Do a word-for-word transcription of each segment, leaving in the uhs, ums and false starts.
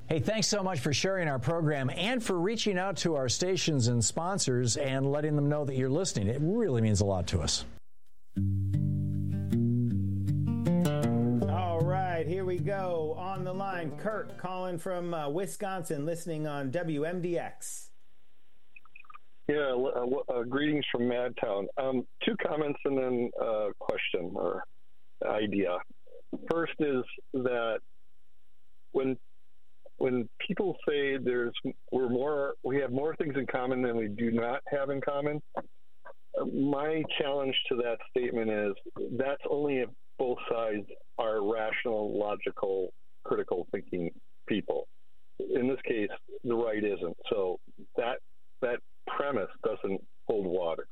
Hey, thanks so much for sharing our program and for reaching out to our stations and sponsors and letting them know that you're listening. It really means a lot to us. All right, here we go. On the line, Kurt calling from uh, Wisconsin, listening on W M D X. Yeah, uh, uh, greetings from Madtown. Um, two comments and then a question or idea. First is that when when people say there's we're more we have more things in common than we do not have in common, my challenge to that statement is that's only if both sides are rational, logical, critical thinking people. In this case, the right isn't. So that that premise doesn't hold water.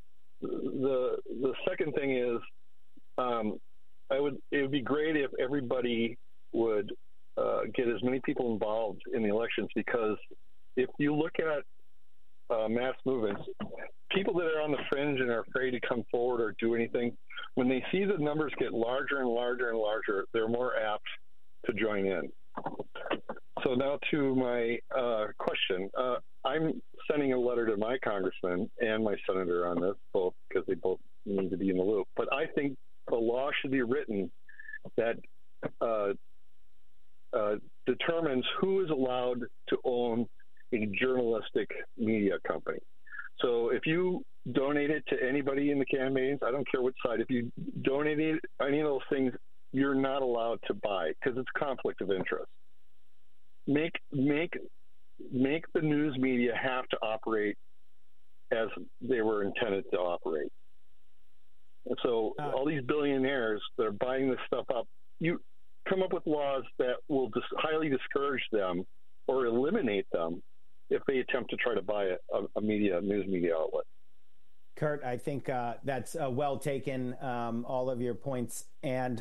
The the second thing is, um, I would it would be great if everybody would uh, get as many people involved in the elections, because if you look at uh, mass movements, people that are on the fringe and are afraid to come forward or do anything, when they see the numbers get larger and larger and larger, they're more apt to join in. So now to my uh, question. Uh, I'm sending a letter to my congressman and my senator on this, both because they both need to be in the loop. But I think a law should be written that uh, uh, determines who is allowed to own a journalistic media company. So if you donate it to anybody in the campaigns, I don't care what side, if you donate it, any of those things, you're not allowed to buy because it's conflict of interest. Make make make the news media have to operate as they were intended to operate. And so uh, all these billionaires that are buying this stuff up, you come up with laws that will dis- highly discourage them or eliminate them if they attempt to try to buy a, a media, a news media outlet. Kurt, I think uh, that's uh, well taken, um, all of your points. And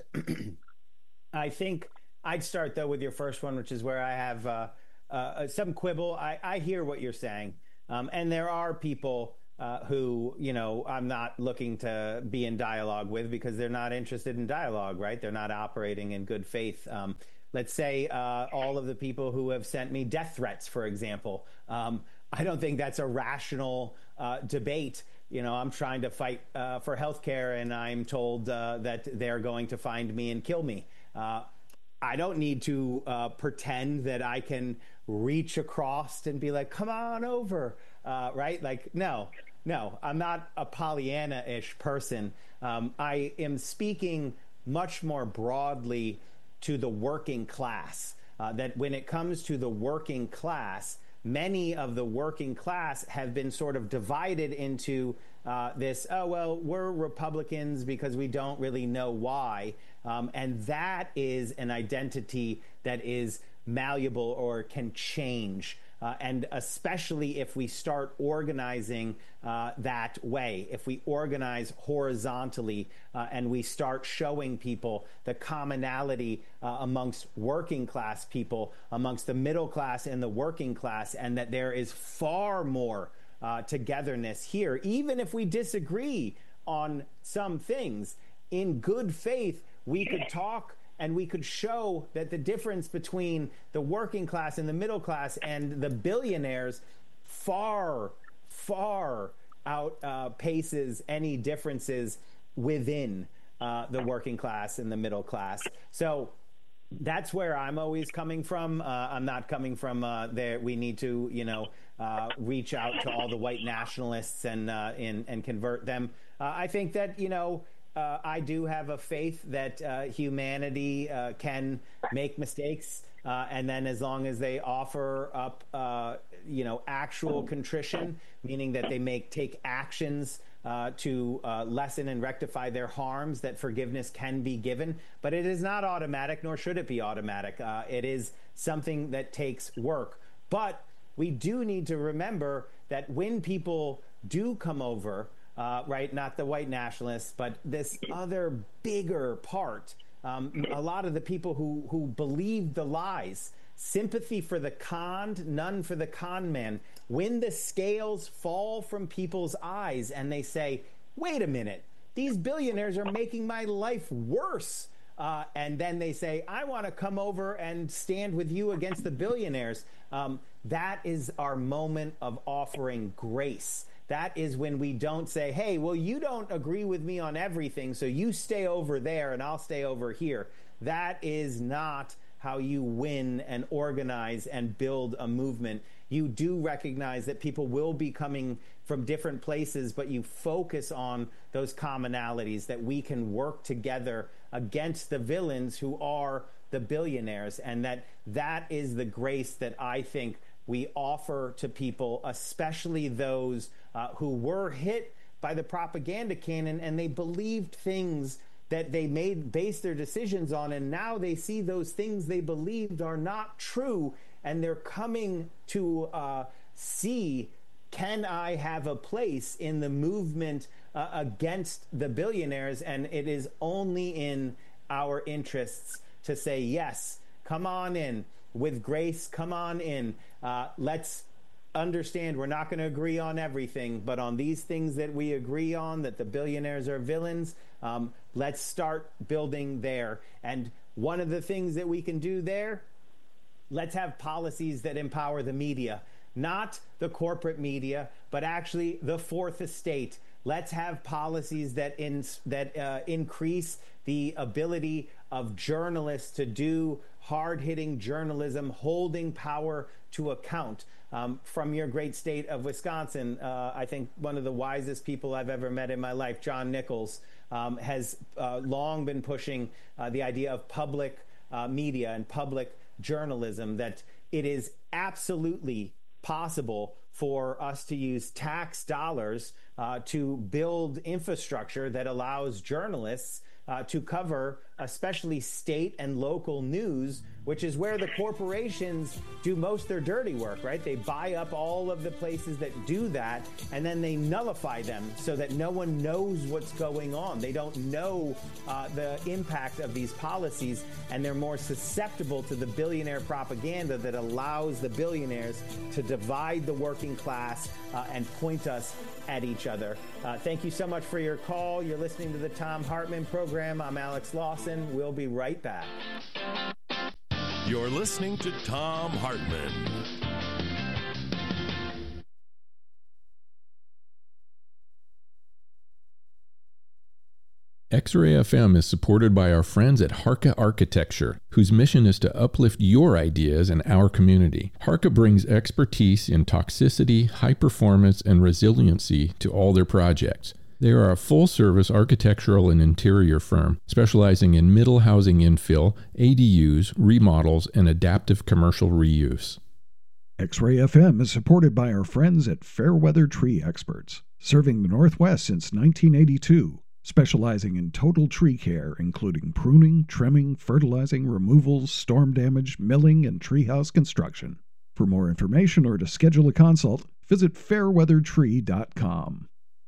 I think I'd start, though, with your first one, which is where I have uh, uh, some quibble. I, I hear what you're saying. Um, and there are people uh, who, you know, I'm not looking to be in dialogue with because they're not interested in dialogue, right? They're not operating in good faith. Um, let's say uh, all of the people who have sent me death threats, for example. Um, I don't think that's a rational uh, debate. You know, I'm trying to fight uh, for health care, and I'm told uh, that they're going to find me and kill me. Uh, I don't need to uh, pretend that I can reach across and be like, come on over, uh, right? Like, no, no, I'm not a Pollyanna-ish person. Um, I am speaking much more broadly to the working class, uh, that when it comes to the working class, many of the working class have been sort of divided into uh, this, oh, well, we're Republicans because we don't really know why. Um, and that is an identity that is malleable or can change. Uh, and especially if we start organizing uh, that way, if we organize horizontally uh, and we start showing people the commonality uh, amongst working class people, amongst the middle class and the working class, and that there is far more uh, togetherness here, even if we disagree on some things, in good faith, we could talk and we could show that the difference between the working class and the middle class and the billionaires far, far outpaces uh, any differences within uh, the working class and the middle class. So that's where I'm always coming from. Uh, I'm not coming from uh, there. We need to, you know, uh, reach out to all the white nationalists and uh, in, and convert them. Uh, I think that, you know, Uh, I do have a faith that uh, humanity uh, can make mistakes, uh, and then as long as they offer up, uh, you know, actual contrition, meaning that they make take actions uh, to uh, lessen and rectify their harms, that forgiveness can be given. But it is not automatic, nor should it be automatic. Uh, it is something that takes work. But we do need to remember that when people do come over, Uh, right, not the white nationalists, but this other bigger part. Um, a lot of the people who, who believe the lies, sympathy for the conned, none for the con man. When the scales fall from people's eyes and they say, wait a minute, these billionaires are making my life worse. uh, and then they say, I want to come over and stand with you against the billionaires. Um, that is our moment of offering grace. That is when we don't say, hey, well, you don't agree with me on everything, so you stay over there and I'll stay over here. That is not how you win and organize and build a movement. You do recognize that people will be coming from different places, but you focus on those commonalities, that we can work together against the villains who are the billionaires, and that that is the grace that I think we offer to people, especially those uh, who were hit by the propaganda cannon and they believed things that they made base their decisions on, and now they see those things they believed are not true, and they're coming to uh, see, can I have a place in the movement uh, against the billionaires? And it is only in our interests to say, yes, come on in with grace, come on in. Uh, let's understand we're not going to agree on everything, but on these things that we agree on, that the billionaires are villains, um, let's start building there. And one of the things that we can do there, let's have policies that empower the media, not the corporate media, but actually the fourth estate. Let's have policies that in, that uh, increase the ability of journalists to do hard-hitting journalism, holding power to account. Um, from your great state of Wisconsin, uh, I think one of the wisest people I've ever met in my life, John Nichols, um, has uh, long been pushing uh, the idea of public uh, media and public journalism, that it is absolutely possible for us to use tax dollars uh, to build infrastructure that allows journalists uh, to cover especially state and local news, which is where the corporations do most of their dirty work, right? They buy up all of the places that do that, and then they nullify them so that no one knows what's going on. They don't know uh, the impact of these policies, and they're more susceptible to the billionaire propaganda that allows the billionaires to divide the working class uh, and point us at each other. Uh, thank you so much for your call. You're listening to the Thom Hartmann program. I'm Alex Lawson. We'll be right back. You're listening to Thom Hartmann. X-Ray F M is supported by our friends at Harka Architecture, whose mission is to uplift your ideas in our community. Harka brings expertise in toxicity, high performance, and resiliency to all their projects. They are a full-service architectural and interior firm specializing in middle housing infill, A D Us, remodels, and adaptive commercial reuse. X-Ray F M is supported by our friends at Fairweather Tree Experts, serving the Northwest since nineteen eighty-two, specializing in total tree care, including pruning, trimming, fertilizing, removals, storm damage, milling, and treehouse construction. For more information or to schedule a consult, visit fairweather tree dot com.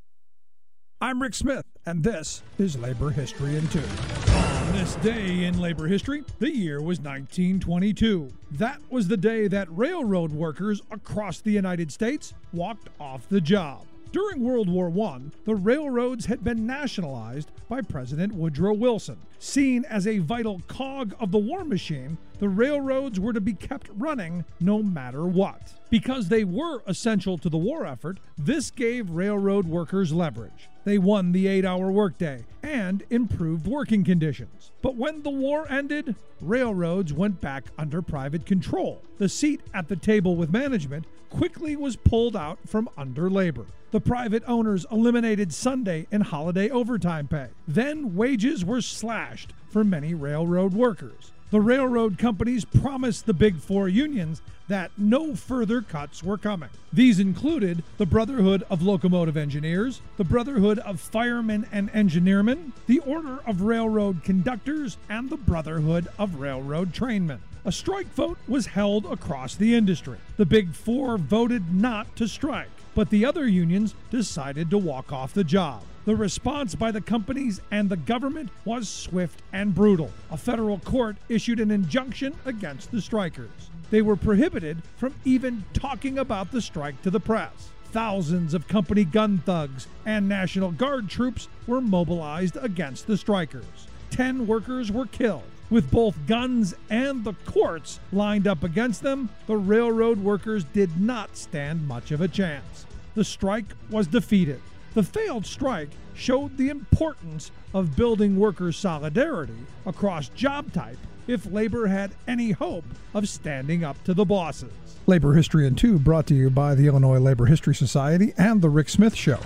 I'm Rick Smith, and this is Labor History in Two. On this day in labor history, the year was nineteen twenty-two. That was the day that railroad workers across the United States walked off the job. During World War One, the railroads had been nationalized by President Woodrow Wilson. Seen as a vital cog of the war machine, the railroads were to be kept running no matter what. Because they were essential to the war effort, this gave railroad workers leverage. They won the eight-hour workday and improved working conditions. But when the war ended, railroads went back under private control. The seat at the table with management quickly was pulled out from under labor. The private owners eliminated Sunday and holiday overtime pay. Then wages were slashed for many railroad workers. The railroad companies promised the Big Four unions that no further cuts were coming. These included the Brotherhood of Locomotive Engineers, the Brotherhood of Firemen and Engineermen, the Order of Railroad Conductors, and the Brotherhood of Railroad Trainmen. A strike vote was held across the industry. The Big Four voted not to strike, but the other unions decided to walk off the job. The response by the companies and the government was swift and brutal. A federal court issued an injunction against the strikers. They were prohibited from even talking about the strike to the press. Thousands of company gun thugs and National Guard troops were mobilized against the strikers. ten workers were killed. With both guns and the courts lined up against them, the railroad workers did not stand much of a chance. The strike was defeated. The failed strike showed the importance of building worker solidarity across job type if labor had any hope of standing up to the bosses. Labor History in Two brought to you by the Illinois Labor History Society and The Rick Smith Show.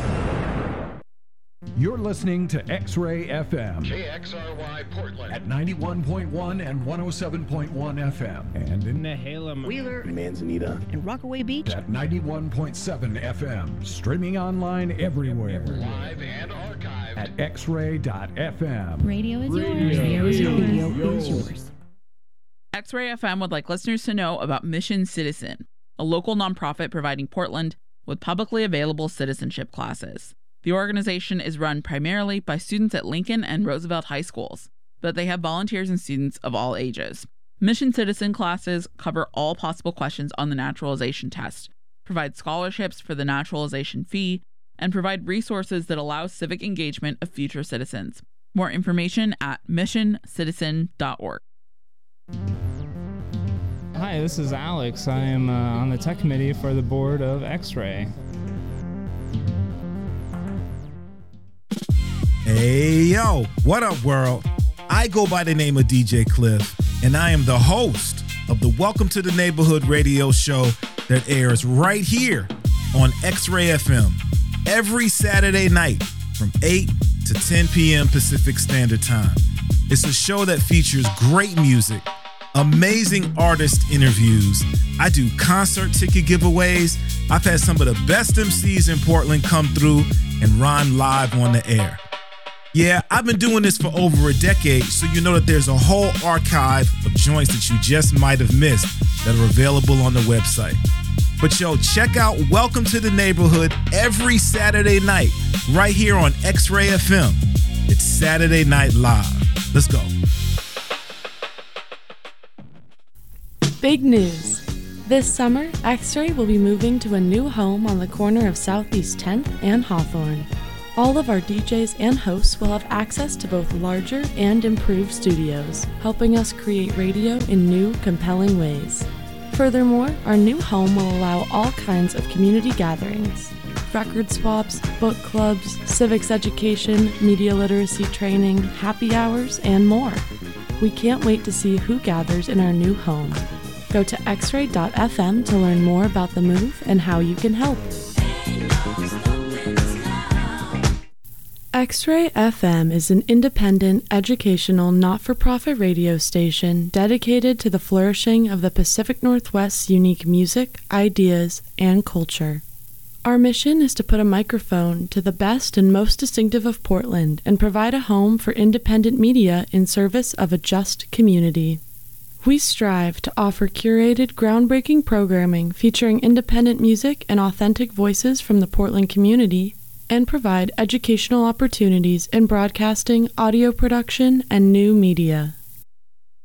You're listening to X-Ray F M. K X R Y Portland. At ninety-one point one and one oh seven point one F M. And in Nehalem, Wheeler, Manzanita, and Rockaway Beach. At ninety-one point seven F M. Streaming online everywhere. Live and archived. At x ray dot f m. Radio is yours. Radio is yours. Radio is yours. X-Ray F M would like listeners to know about Mission Citizen, a local nonprofit providing Portland with publicly available citizenship classes. The organization is run primarily by students at Lincoln and Roosevelt high schools, but they have volunteers and students of all ages. Mission Citizen classes cover all possible questions on the naturalization test, provide scholarships for the naturalization fee, and provide resources that allow civic engagement of future citizens. More information at mission citizen dot org. Hi, this is Alex. I am uh, on the tech committee for the board of X-Ray. Hey, yo, what up, world? I go by the name of D J Cliff, and I am the host of the Welcome to the Neighborhood radio show that airs right here on X-Ray F M every Saturday night from eight to ten p.m. Pacific Standard Time. It's a show that features great music, amazing artist interviews. I do concert ticket giveaways. I've had some of the best M Cs in Portland come through and rhyme live on the air. Yeah, I've been doing this for over a decade, so you know that there's a whole archive of joints that you just might have missed that are available on the website. But yo, check out Welcome to the Neighborhood every Saturday night right here on X-Ray F M. It's Saturday Night Live. Let's go. Big news. This summer, X-Ray will be moving to a new home on the corner of Southeast tenth and Hawthorne. All of our D Js and hosts will have access to both larger and improved studios, helping us create radio in new, compelling ways. Furthermore, our new home will allow all kinds of community gatherings, record swaps, book clubs, civics education, media literacy training, happy hours, and more. We can't wait to see who gathers in our new home. Go to x ray dot f m to learn more about the move and how you can help. X-Ray F M is an independent, educational, not-for-profit radio station dedicated to the flourishing of the Pacific Northwest's unique music, ideas, and culture. Our mission is to put a microphone to the best and most distinctive of Portland and provide a home for independent media in service of a just community. We strive to offer curated, groundbreaking programming featuring independent music and authentic voices from the Portland community, and provide educational opportunities in broadcasting, audio production, and new media.